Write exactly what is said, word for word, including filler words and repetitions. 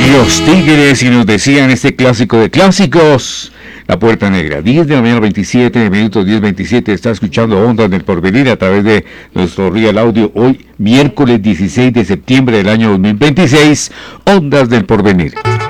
Los Tigres, y nos decían este clásico de clásicos, La Puerta Negra. diez de la mañana, veintisiete minutos, diez veintisiete. Está escuchando Ondas del Porvenir a través de nuestro Real Audio. Hoy, miércoles dieciséis de septiembre del año dos mil veintiséis. Ondas del Porvenir.